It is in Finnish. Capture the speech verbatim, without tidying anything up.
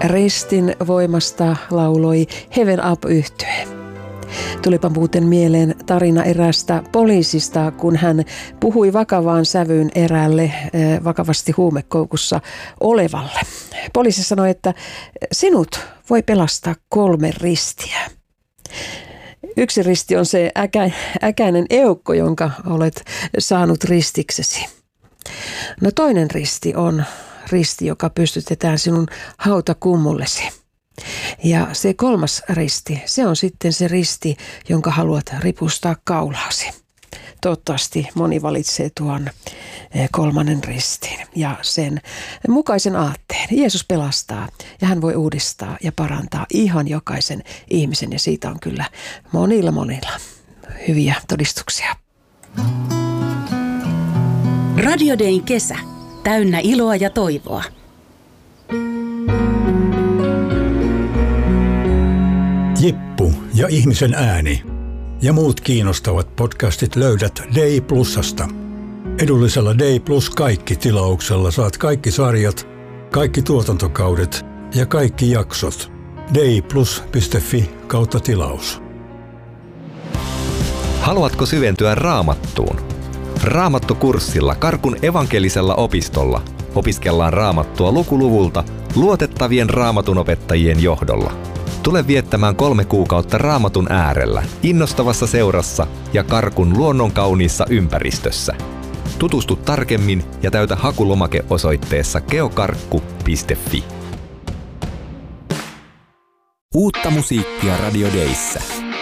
Ristin voimasta lauloi Heaven Up-yhtye. Tulipa muuten mieleen tarina eräästä poliisista, kun hän puhui vakavaan sävyyn eräälle vakavasti huumekoukussa olevalle. Poliisi sanoi, että sinut voi pelastaa kolme ristiä. Yksi risti on se äkä, äkäinen eukko, jonka olet saanut ristiksesi. No toinen risti on risti, joka pystytetään sinun hautakummullesi. Ja se kolmas risti, se on sitten se risti, jonka haluat ripustaa kaulaasi. Toivottavasti moni valitsee tuon kolmannen ristin ja sen mukaisen aatteen. Jeesus pelastaa ja hän voi uudistaa ja parantaa ihan jokaisen ihmisen ja siitä on kyllä monilla monilla hyviä todistuksia. Radio Dayn kesä. Täynnä iloa ja toivoa. Jippu ja ihmisen ääni ja muut kiinnostavat podcastit löydät Day Plusasta. Edullisella Day Plus kaikki -tilauksella saat kaikki sarjat, kaikki tuotantokaudet ja kaikki jaksot. dayplus piste fi kautta tilaus. Haluatko syventyä Raamattuun? Raamattukurssilla Karkun evankelisella opistolla opiskellaan Raamattua lukuluvulta luotettavien raamatunopettajien johdolla. Tule viettämään kolme kuukautta Raamatun äärellä, innostavassa seurassa ja Karkun luonnonkauniissa ympäristössä. Tutustu tarkemmin ja täytä hakulomake osoitteessa geokarkku piste fi. Uutta musiikkia Radio Dayssä.